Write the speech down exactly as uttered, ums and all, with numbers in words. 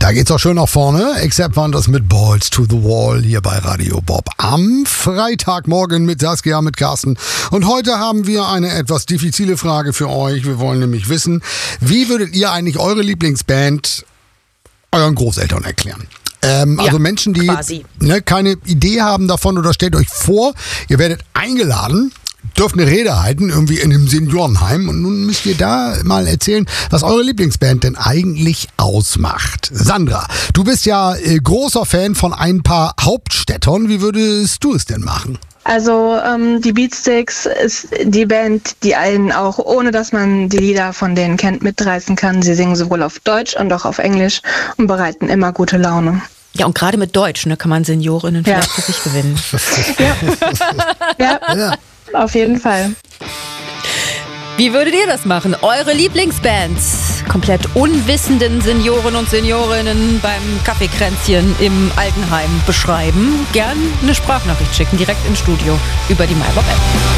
Da geht's auch schön nach vorne. Except waren das mit Balls to the Wall hier bei Radio Bob am Freitagmorgen mit Saskia, mit Carsten. Und heute haben wir eine etwas diffizile Frage für euch. Wir wollen nämlich wissen, wie würdet ihr eigentlich eure Lieblingsband euren Großeltern erklären? Ähm, Ja, also Menschen, die quasi. ne, keine Idee haben davon, oder stellt euch vor, ihr werdet eingeladen, dürft eine Rede halten, irgendwie in einem Seniorenheim, und nun müsst ihr da mal erzählen, was eure Lieblingsband denn eigentlich ausmacht. Sandra, du bist ja äh, großer Fan von ein paar Hauptstädtern. Wie würdest du es denn machen? Also ähm, die Beatsticks ist die Band, die einen auch, ohne dass man die Lieder von denen kennt, mitreißen kann. Sie singen sowohl auf Deutsch und auch auf Englisch und bereiten immer gute Laune. Ja, und gerade mit Deutsch, ne, kann man Seniorinnen Ja. vielleicht für sich gewinnen. Ja, Ja. auf jeden Fall. Wie würdet ihr das machen? Eure Lieblingsbands komplett unwissenden Senioren und Seniorinnen beim Kaffeekränzchen im Altenheim beschreiben. Gern eine Sprachnachricht schicken, direkt ins Studio über die MyBob-App.